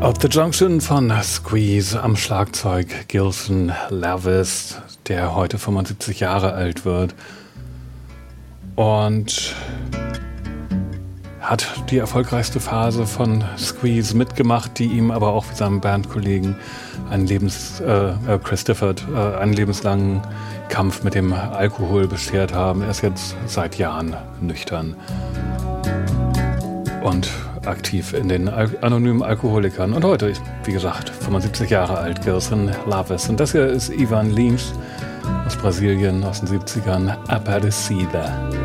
At the Junction von Squeeze, am Schlagzeug Gilson Lavis, der heute 75 Jahre alt wird und hat die erfolgreichste Phase von Squeeze mitgemacht, die ihm aber auch wie seinem Bandkollegen Chris Difford einen lebenslangen Kampf mit dem Alkohol beschert haben. Er ist jetzt seit Jahren nüchtern und aktiv in den anonymen Alkoholikern. Und heute, wie gesagt, 75 Jahre alt, Gilson Lavis. Und das hier ist Ivan Lins aus Brasilien aus den 70ern, Aparecida.